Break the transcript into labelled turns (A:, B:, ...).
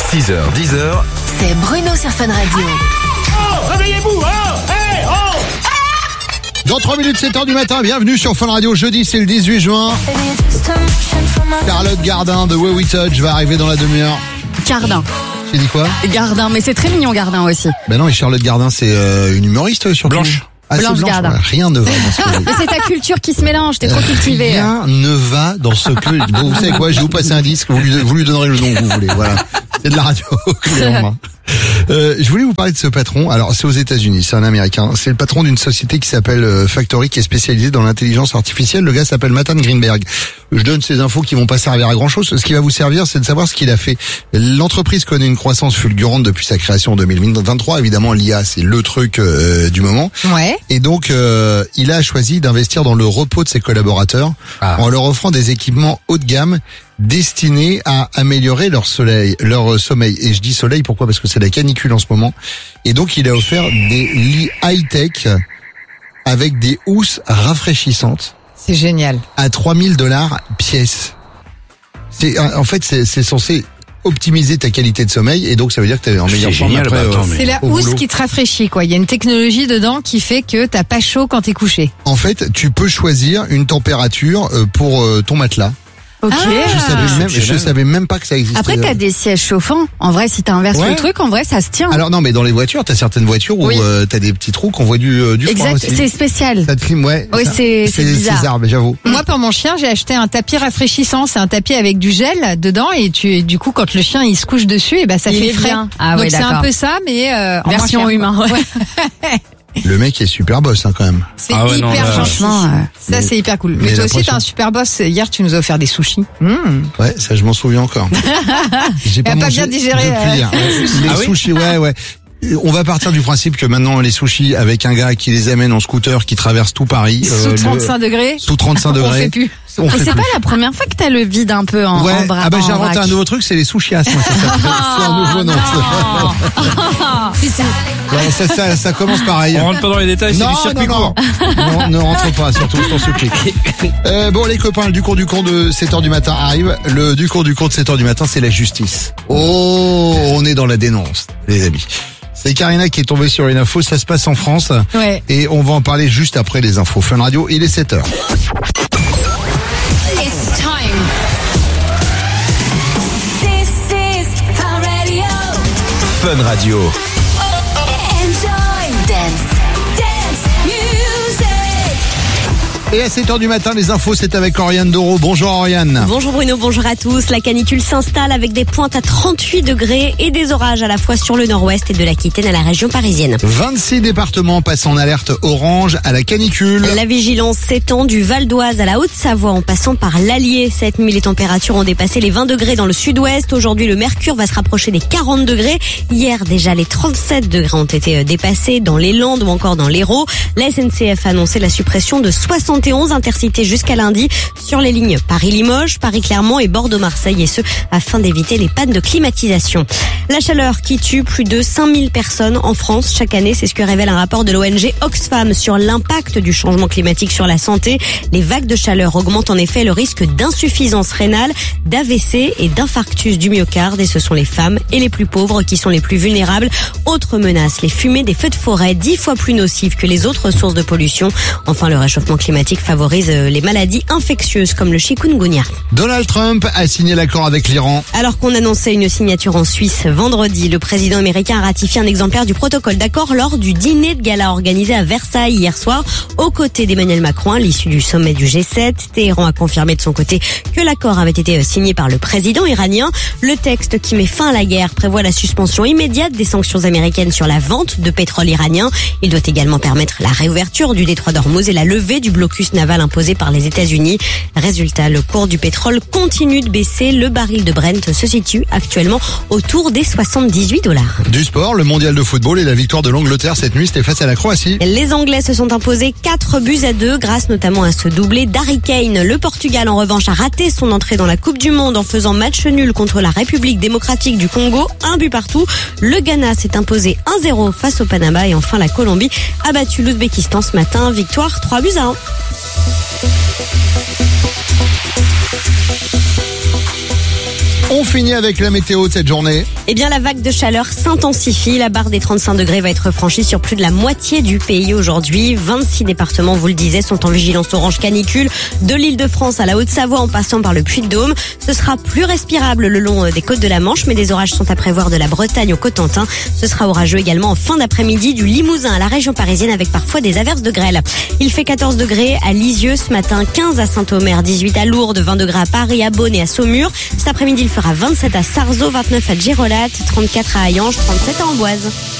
A: 6h, 10h.
B: C'est Bruno sur Fun Radio.
C: Oh, réveillez-vous,
D: Dans 3 minutes, 7h du matin, bienvenue sur Fun Radio. Jeudi, c'est le 18 juin. Charlotte Gardin de Way We Touch va arriver dans la demi-heure.
E: Gardin.
D: J'ai dit quoi?
E: Gardin, mais c'est très mignon Gardin aussi.
D: Ben non, mais Charlotte Gardin, c'est une humoriste sur
A: Blanche.
D: Ah,
E: Blanche
D: c'est
E: Gardin.
D: ouais, rien ne va dans ce que
E: Mais c'est ta culture qui se mélange, t'es trop cultivé.
D: Rien ne va dans ce que... Bon, vous savez quoi, je vais vous passer un disque, vous lui donnerez le nom que vous voulez, voilà. C'est de la radio, clé en main. Je voulais vous parler de ce patron. Alors, c'est aux États-Unis, c'est un Américain. C'est le patron d'une société qui s'appelle Factory, qui est spécialisée dans l'intelligence artificielle. Le gars s'appelle Nathan Greenberg. Je donne ces infos qui vont pas servir à grand chose. Ce qui va vous servir, c'est de savoir ce qu'il a fait. L'entreprise connaît une croissance fulgurante depuis sa création en 2023. Évidemment, l'IA, c'est le truc du moment.
E: Ouais.
D: Et donc, il a choisi d'investir dans le repos de ses collaborateurs en leur offrant des équipements haut de gamme destinés à améliorer leur sommeil. Et je dis soleil, pourquoi? Parce que c'est la canicule en ce moment. Et donc, il a offert des lits high-tech avec des housses rafraîchissantes.
E: C'est génial.
D: À $3,000 pièce. En fait, c'est censé optimiser ta qualité de sommeil et donc ça veut dire que tu es en meilleure forme après.
E: C'est la housse qui te rafraîchit, quoi. Il y a une technologie dedans qui fait que t'as pas chaud quand t'es couché.
D: En fait, tu peux choisir une température pour ton matelas.
E: Ok.
D: Je savais même pas que ça existait.
E: Après, t'as des sièges chauffants. En vrai, si t'inverses le truc, en vrai, ça se tient.
D: Alors non, mais dans les voitures, t'as certaines voitures où t'as des petits trous qu'on voit du froid
E: exact,
D: aussi.
E: c'est spécial.
D: Ça te clim, ouais.
E: Oui, c'est bizarre.
D: C'est bizarre, mais j'avoue.
F: Moi, pour mon chien, j'ai acheté un tapis rafraîchissant. C'est un tapis avec du gel dedans et du coup, quand le chien il se couche dessus, et ben ça fait frais.
E: Ah
F: donc
E: ouais,
F: c'est un peu ça, mais en
E: version
F: moins cher,
E: humain.
F: Ouais.
D: Le mec est super boss quand même.
F: C'est hyper gentil. Ça, c'est hyper cool. Mais toi aussi, t'as un super boss. Hier, tu nous as offert des sushis.
D: Ouais, ça je m'en souviens encore. J'ai
F: pas bien digéré
D: depuis hier. Les sushis, ouais. On va partir du principe que maintenant les sushis avec un gars qui les amène en scooter qui traverse tout Paris.
F: Sous 35 degrés.
D: Sous 35 degrés.
F: On fait plus.
E: C'est pas la première fois que t'as le vide un peu en bras.
D: Ah bah j'ai inventé un nouveau truc, c'est les sushias. C'est un nouveau nom. Ça commence pareil.
A: On rentre pas dans les détails, c'est du circuit court.
D: Non, ne rentre pas, surtout, je t'en supplie. Bon, les copains, le du cours de 7h du matin arrive. Le du cours de 7h du matin, c'est la justice. Oh, on est dans la dénonce, les amis. C'est Karina qui est tombée sur une info, ça se passe en France.
F: Ouais.
D: Et on va en parler juste après les infos. Fun Radio, il est 7h.
B: It's time. This is Fun Radio.
A: Fun Radio.
B: Enjoy. Dance music.
D: Et à 7h du matin, les infos, c'est avec Oriane Doro. Bonjour Oriane.
G: Bonjour Bruno, bonjour à tous. La canicule s'installe avec des pointes à 38 degrés et des orages à la fois sur le nord-ouest et de l'Aquitaine à la région parisienne.
D: 26 départements passent en alerte orange à la canicule.
G: La vigilance s'étend du Val d'Oise à la Haute-Savoie en passant par l'Allier. Cette nuit, les températures ont dépassé les 20 degrés dans le sud-ouest. Aujourd'hui, le mercure va se rapprocher des 40 degrés. Hier, déjà, les 37 degrés ont été dépassés dans les Landes ou encore dans l'Hérault. La SNCF a annoncé la suppression de 71 intercités jusqu'à lundi sur les lignes Paris-Limoges, Paris-Clermont et Bordeaux-Marseille, et ce, afin d'éviter les pannes de climatisation. La chaleur qui tue plus de 5000 personnes en France chaque année, c'est ce que révèle un rapport de l'ONG Oxfam sur l'impact du changement climatique sur la santé. Les vagues de chaleur augmentent en effet le risque d'insuffisance rénale, d'AVC et d'infarctus du myocarde, et ce sont les femmes et les plus pauvres qui sont les plus vulnérables. Autre menace, les fumées des feux de forêt, 10 fois plus nocives que les autres sources de pollution. Enfin, le réchauffement climatique favorise les maladies infectieuses comme le chikungunya.
D: Donald Trump a signé l'accord avec l'Iran.
G: Alors qu'on annonçait une signature en Suisse vendredi, le président américain a ratifié un exemplaire du protocole d'accord lors du dîner de gala organisé à Versailles hier soir, aux côtés d'Emmanuel Macron, à l'issue du sommet du G7. Téhéran a confirmé de son côté que l'accord avait été signé par le président iranien. Le texte qui met fin à la guerre prévoit la suspension immédiate des sanctions américaines sur la vente de pétrole iranien. Il doit également permettre la réouverture du détroit d'Ormuz et la levée du blocus naval imposé par les États-Unis. Résultat, le cours du pétrole continue de baisser. Le baril de Brent se situe actuellement autour des $78.
D: Du sport, le mondial de football et la victoire de l'Angleterre cette nuit, c'était face à la Croatie.
G: Les Anglais se sont imposés 4-2 grâce notamment à ce doublé d'Harry Kane. Le Portugal, en revanche, a raté son entrée dans la Coupe du Monde en faisant match nul contre la République démocratique du Congo, 1 but partout. Le Ghana s'est imposé 1-0 face au Panama, et enfin la Colombie a battu l'Ouzbékistan ce matin. Victoire 3-1.
D: On finit avec la météo de cette journée.
G: Eh bien, la vague de chaleur s'intensifie. La barre des 35 degrés va être franchie sur plus de la moitié du pays aujourd'hui. 26 départements, vous le disiez, sont en vigilance orange canicule. De l'Île-de-France à la Haute-Savoie en passant par le Puy-de-Dôme. Ce sera plus respirable le long des côtes de la Manche, mais des orages sont à prévoir de la Bretagne au Cotentin. Ce sera orageux également en fin d'après-midi du Limousin à la région parisienne avec parfois des averses de grêle. Il fait 14 degrés à Lisieux ce matin, 15 à Saint-Omer, 18 à Lourdes, 20 degrés à Paris, à Beaune et à Saumur. Cet après-midi, il fera 27 à Sarzeau, 29 à Girolate, 34 à Hayange, 37 à Amboise.